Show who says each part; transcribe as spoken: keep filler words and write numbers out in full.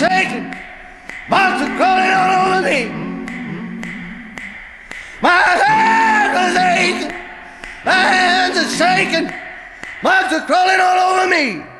Speaker 1: shaking, monster crawling all over me. My hands are aching, my hands are shaking, monster crawling all over me.